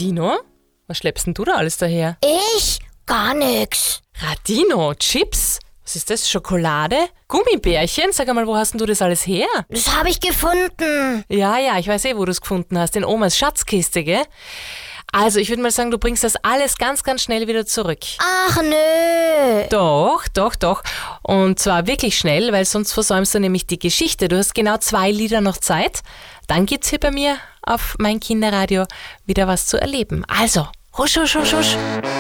Dino, was schleppst denn du da alles daher? Ich? Gar nix. Radino, Chips? Was ist das? Schokolade? Gummibärchen? Sag einmal, wo hast denn du das alles her? Das habe ich gefunden. Ja, ich weiß wo du es gefunden hast. In Omas Schatzkiste, gell? Also, ich würde mal sagen, du bringst das alles ganz, ganz schnell wieder zurück. Ach nö. Doch. Und zwar wirklich schnell, weil sonst versäumst du nämlich die Geschichte. Du hast genau 2 Lieder noch Zeit. Dann gibt's hier bei mir auf mein Kinderradio wieder was zu erleben. Also, husch.